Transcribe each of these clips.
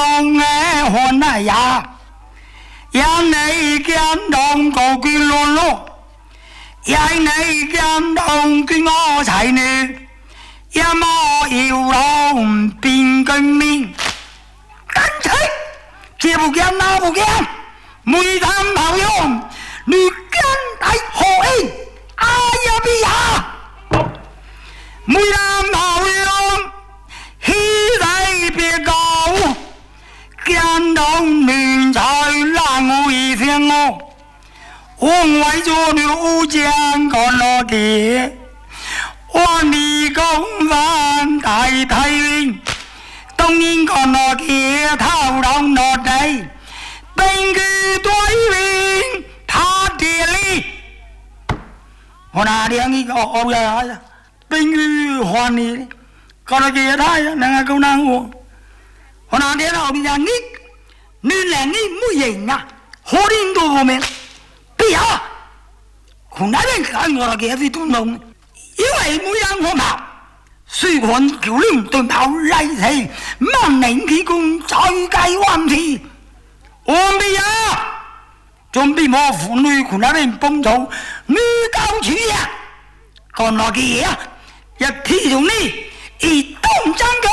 动的欢来呀，让你见动高居落落，让你见动居我才女，也莫要lòng變居面，乾脆這不見那不見，每當跑用你跟來何應啊呀比呀，每當跑用喜在別高，見到面才讓我一天我，我為咗了將個落地。我你公翻大太平，當年個落地頭浪落地，並據對面他地里，我那兩個我呀，並據還你，個落地他呀，兩個夠難我，我那兩個邊人你兩個冇贏啊，可憐到我們，別啊，可那邊看我那個是東東。因為每人我跑，雖看橋梁對跑嚟起，萬年氣功再計萬次，我未啊，準備我婦女群那邊幫助女教處呀，còn là kìa, giờ thi dụng đi, ý tổng trang đó,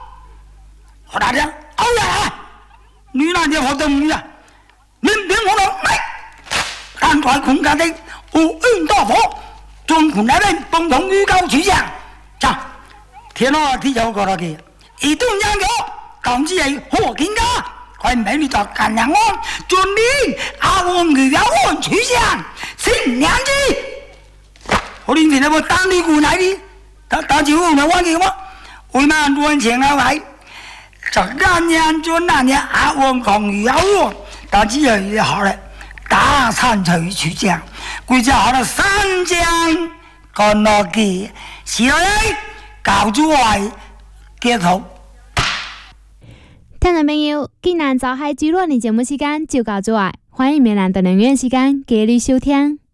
họ đã ra, ôi à, nữ là điều họ đồng nha, nên tiếng họ nói mày, an toàn cũng cả đây, ưng to phố. Trung cũng đã đến bông thống ưu cao chủ giảng chà thế nó thì cháu gọi là kìa ý tương giang đó còn gì vậy hồ kính đó khỏi mấy đi cho cả nhà ngon chuẩn đi áo người áo ổn chủ giảng xin nhãn chi hồ đình thì nó vừa tăng đi cù này đi ta chịu nó quan gì không ôi mà ăn tuần钱nào vậy chắc gan nhàn chuẩn là nhà áo ổn còn người áo ổn ta chỉ là họ đấy大산翠主將，佢就學到三將，幹落嘅，是來教主為結束。 聽眾朋友，今日就係主錄嘅節目時間就到咗，歡迎明日同樣時間繼續收聽。